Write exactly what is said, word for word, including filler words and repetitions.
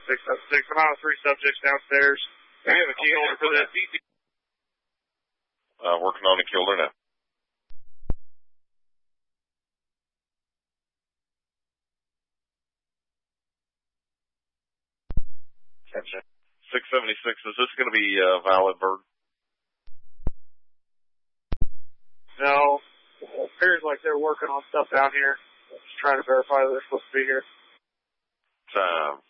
six seven six. I'm out of three subjects downstairs. We have a key holder for that. Uh, working on a killer now. Gotcha. six seventy-six, is this going to be uh, valid, Bird? No. It appears like they're working on stuff down here. Just trying to verify that they're supposed to be here. Time